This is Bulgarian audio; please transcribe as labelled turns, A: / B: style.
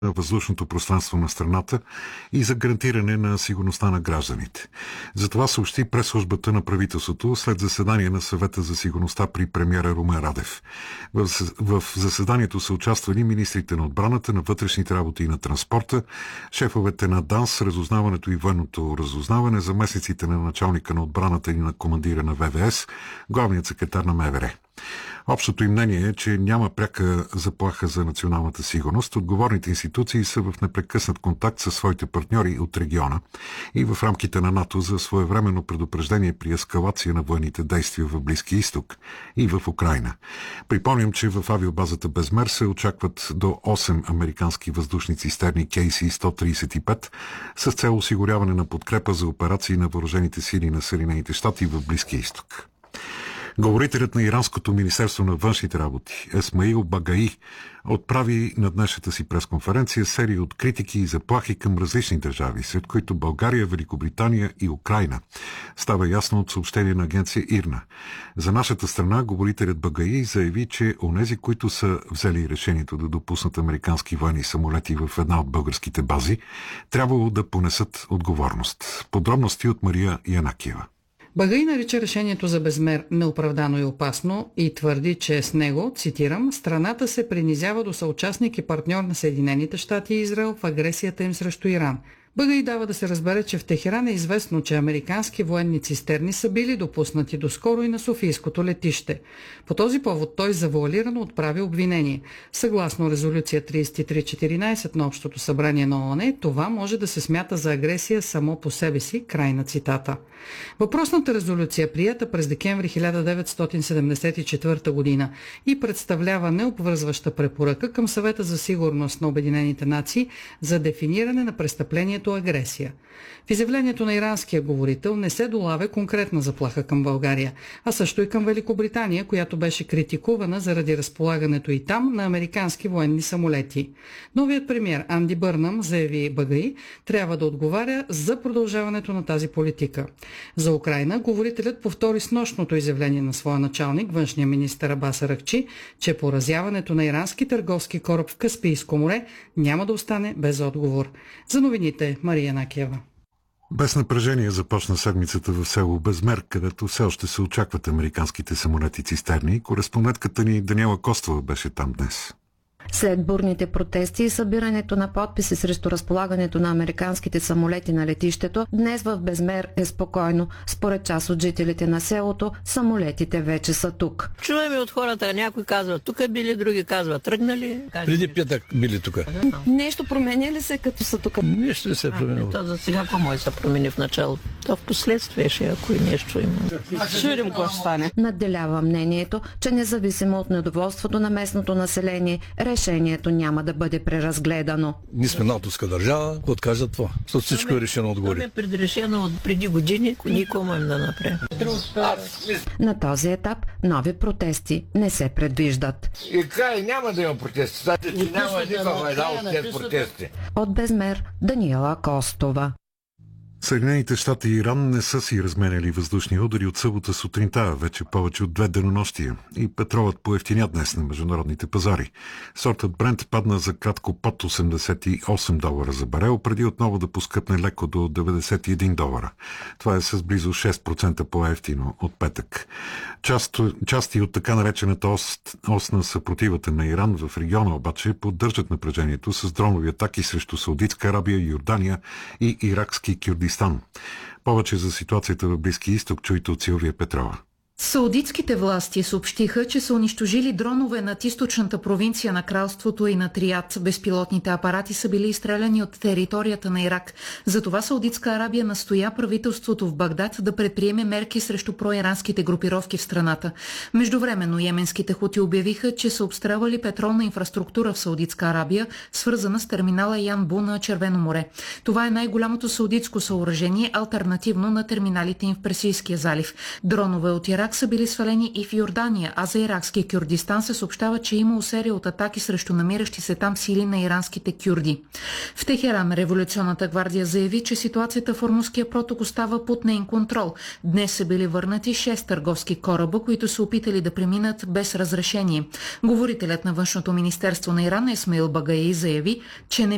A: на въздушното пространство на страната и за гарантиране на сигурността на гражданите. Затова съобщи пресслужбата на правителството след заседание на Съвета за сигурността при премиера Румен Радев. В заседанието са участвали министрите на отбраната, на вътрешните работи и на транспорта, шефовете на ДАНС, разузнаването и военното разузнаване, заместниците на началника на отбраната и на командира на ВВС, главният секретар на МВР. Общото им мнение е, че няма пряка заплаха за националната сигурност. Отговорните институции са в непрекъснат контакт със своите партньори от региона и в рамките на НАТО за своевременно предупреждение при ескалация на военните действия в Близкия изток и в Украйна. Припомням, че в авиобазата Безмер се очакват до 8 американски въздушни цистерни KC-135 с цел осигуряване на подкрепа за операции на въоръжените сили на Съединените щати в Близкия изток. Говорителят на Иранското министерство на външните работи Есмаил Багаи отправи на днешната си пресконференция серия от критики и заплахи към различни държави, сред които България, Великобритания и Украйна. Става ясно от съобщение на агенция ИРНА. За нашата страна говорителят Багаи заяви, че онези, които са взели решението да допуснат американски военни самолети в една от българските бази, трябвало да понесат отговорност. Подробности от Мария Янакиева.
B: Багаи нарича решението за Безмер неоправдано и опасно и твърди, че с него, цитирам, страната се принизява до съучастник и партньор на Съединените щати и Израел в агресията им срещу Иран. Багаи дава да се разбере, че в Техеран е известно, че американски военни цистерни са били допуснати доскоро и на Софийското летище. По този повод той завуалирано отправи обвинение. Съгласно резолюция 3314 на Общото събрание на ООН, това може да се смята за агресия само по себе си, край на цитата. Въпросната резолюция, прията през декември 1974 година и представлява необвързваща препоръка към Съвета за сигурност на Обединените нации за дефиниране на престъплението агресия. В изявлението на иранския говорител не се долавя конкретна заплаха към България, а също и към Великобритания, която беше критикувана заради разполагането и там на американски военни самолети. Новият премиер Анди Бърнам, заяви Багаи, трябва да отговаря за продължаването на тази политика. За Украйна говорителят повтори снощното изявление на своя началник, външния министър Абас Аракчи, че поразяването на ирански търговски кораб в Каспийско море няма да остане без отговор. За новините Мария Накиева.
A: Без напрежение започна седмицата в село Безмер, където все още се очакват американските самолети цистерни. Кореспондентката ни Даниела Костова беше там днес.
C: След бурните протести и събирането на подписи срещу разполагането на американските самолети на летището, днес в Безмер е спокойно. Според част от жителите на селото, самолетите вече са тук.
D: Чуваме от хората, някой казва тук били, други казва тръгнали.
E: Преди петък били тук.
C: Нещо променя ли се като са тук?
E: Нищо не се е променило.
D: То за сега по-мой се промени в началото. То в последствие ще, ако и нещо има.
F: Чудим какво ще стане.
C: Надделява мнението, че независимо от недоволството на местното население, решението няма да бъде преразгледано.
E: Ние сме натовска държава, какво откажа това? Защото всичко е решено отгоре.
D: Това е предрешено от преди години, никой можем да направим.
C: На този етап нови протести не се предвиждат.
G: И край няма да има протести. Няма никаква война от тези протести.
C: От Безмер Даниела Костова.
A: Съединените щати и Иран не са си разменяли въздушни удари от събота сутринта, вече повече от 2 денонощия. И петролът поевтиня днес на международните пазари. Сортът Брент падна за кратко под $88 за барел, преди отново да поскъпне леко до $91. Това е с близо 6% по-евтино от петък. Части от така наречената ос на съпротивата на Иран в региона обаче поддържат напрежението с дронови атаки срещу Саудитска Арабия, Йордания и иракски Кюрдистан. Повече за ситуацията в Близкия изток чуйте от Силвия Петрова.
H: Саудитските власти съобщиха, че са унищожили дронове над източната провинция на кралството и над Риад. Безпилотните апарати са били изстреляни от територията на Ирак. Затова Саудитска Арабия настоя правителството в Багдад да предприеме мерки срещу проиранските групировки в страната. Междувременно йеменските хути обявиха, че са обстрелвали петролна инфраструктура в Саудитска Арабия, свързана с терминала Янбу на Червено море. Това е най-голямото саудитско съоръжение, алтернативно на терминалите им в Персийския залив. Дронове от Ирак са били свалени и в Йордания, а за иракския Кюрдистан се съобщава, че има серия от атаки срещу намиращи се там сили на иранските кюрди. В Техеран революционната гвардия заяви, че ситуацията в Ормузския проток остава под неин контрол. Днес са били върнати 6 търговски кораба, които са опитали да преминат без разрешение. Говорителят на външното министерство на Иран Есмаил Багаи заяви, че не